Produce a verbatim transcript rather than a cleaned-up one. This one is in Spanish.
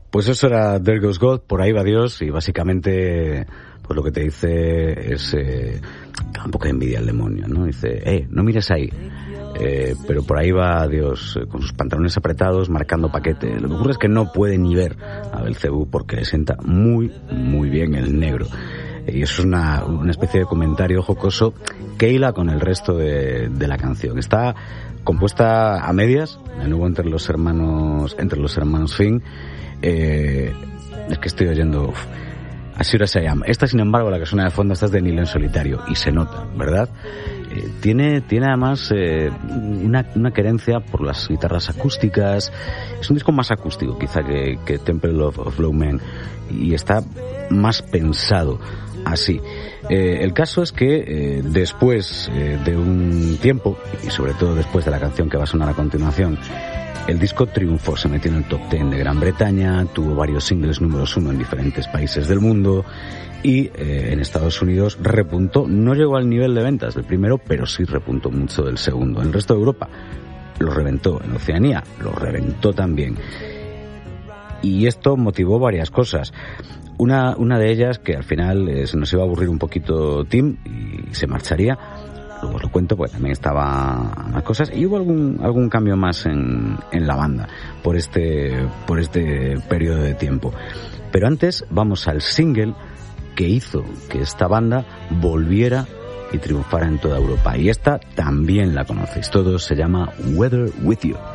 Pues eso era There Goes God, por ahí va Dios, y básicamente pues lo que te dice es eh, un poco de envidia al demonio, ¿no? Dice, eh, no mires ahí, eh, pero por ahí va Dios eh, con sus pantalones apretados marcando paquete. Lo que ocurre es que no puede ni ver a Belcebú porque le sienta muy, muy bien el negro. Y eso es una, una especie de comentario jocoso que hila con el resto de, de la canción. Está compuesta a medias, de nuevo entre los hermanos, entre los hermanos Finn. Eh, es que estoy oyendo uf, As Sure As I Am. Esta, sin embargo, la que suena de fondo, esta es de Neil en solitario y se nota, ¿verdad? Eh, tiene, tiene además eh, una, una querencia por las guitarras acústicas. Es un disco más acústico quizá que, que Temple of, of Low Men, y está más pensado así. Eh, el caso es que eh, después eh, de un tiempo, y sobre todo después de la canción que va a sonar a continuación, el disco triunfó, se metió en el top ten de Gran Bretaña, tuvo varios singles números uno en diferentes países del mundo y eh, en Estados Unidos repuntó. No llegó al nivel de ventas del primero, pero sí repuntó mucho del segundo. En el resto de Europa lo reventó, en Oceanía lo reventó también. Y esto motivó varias cosas. Una, una de ellas, que al final eh, se nos iba a aburrir un poquito Tim y se marcharía. Luego os lo cuento porque también estaba las cosas y hubo algún algún cambio más en, en la banda por este por este periodo de tiempo. Pero antes vamos al single que hizo que esta banda volviera y triunfara en toda Europa, y esta también la conocéis todos, se llama Weather With You.